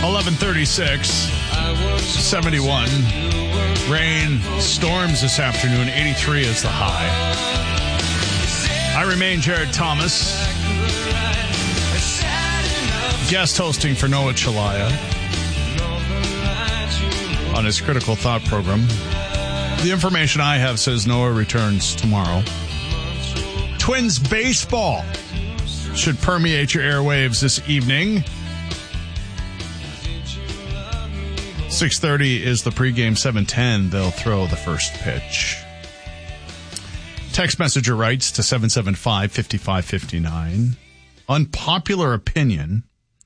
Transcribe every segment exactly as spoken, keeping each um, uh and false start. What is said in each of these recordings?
eleven thirty-six, seventy-one. Rain, storms this afternoon. eighty-three is the high. I remain Jared Thomas. Guest hosting for Noah Chalaya on his Critical Thought program. The information I have says Noah returns tomorrow. Twins baseball should permeate your airwaves this evening. six thirty is the pregame. seven ten, they'll throw the first pitch. Text messenger writes to seven seven five, five five five nine. Unpopular opinion.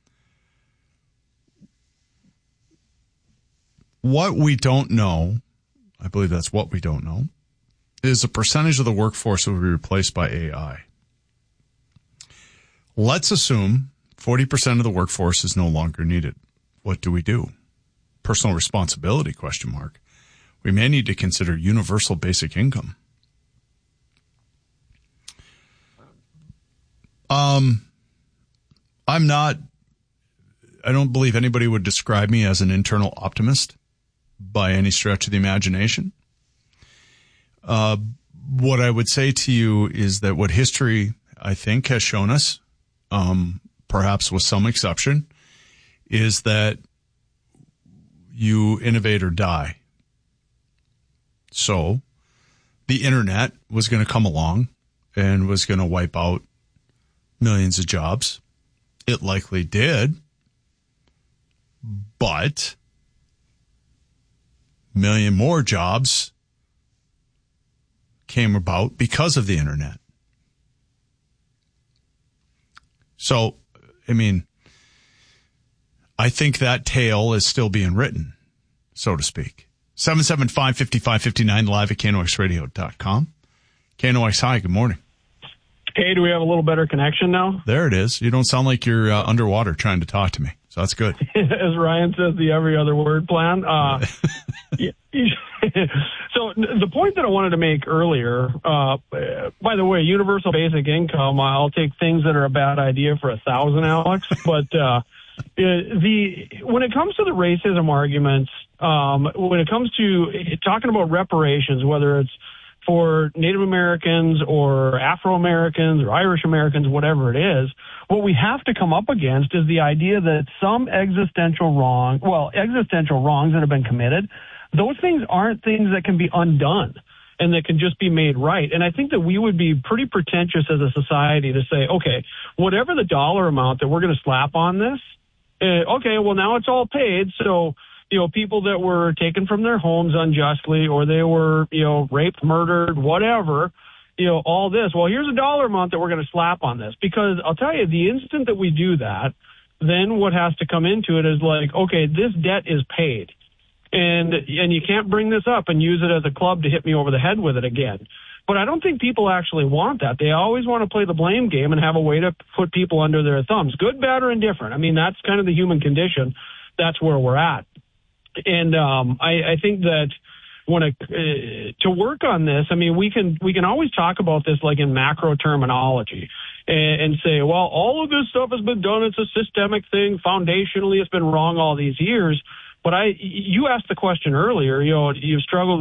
What we don't know, I believe that's what we don't know, is the percentage of the workforce that will be replaced by A I. Let's assume forty percent of the workforce is no longer needed. What do we do? Personal responsibility, question mark. We may need to consider universal basic income. Um, I'm not, I don't believe anybody would describe me as an internal optimist by any stretch of the imagination. Uh, what I would say to you is that what history, I think, has shown us, um, perhaps with some exception, is that you innovate or die. So the internet was going to come along and was going to wipe out millions of jobs. It likely did, but a million more jobs came about because of the internet. So, I mean, I think that tale is still being written, so to speak. seven seven five, five five five nine, live at K N O X radio dot com. K N O X, hi, good morning. Hey, do we have a little better connection now? There it is. You don't sound like you're uh, underwater trying to talk to me, so that's good. As Ryan says, the every other word plan. Uh, so the point that I wanted to make earlier, uh, by the way, universal basic income, I'll take things that are a bad idea for a thousand, Alex, but uh, the when it comes to the racism arguments, um, when it comes to talking about reparations, whether it's for Native Americans or Afro-Americans or Irish Americans, whatever it is, what we have to come up against is the idea that some existential wrong, well, existential wrongs that have been committed, those things aren't things that can be undone and that can just be made right. And I think that we would be pretty pretentious as a society to say, okay, whatever the dollar amount that we're going to slap on this, uh, okay, well, now it's all paid, so you know, people that were taken from their homes unjustly, or they were, you know, raped, murdered, whatever, you know, all this. Well, here's a dollar amount that we're going to slap on this. Because I'll tell you, the instant that we do that, then what has to come into it is like, okay, this debt is paid. And and you can't bring this up and use it as a club to hit me over the head with it again. But I don't think people actually want that. They always want to play the blame game and have a way to put people under their thumbs, good, bad, or indifferent. I mean, that's kind of the human condition. That's where we're at. And um, I, I think that when it, uh, to work on this, I mean, we can we can always talk about this like in macro terminology and, and say, well, all of this stuff has been done. It's a systemic thing. Foundationally, it's been wrong all these years. But I, you asked the question earlier. You know, you've struggled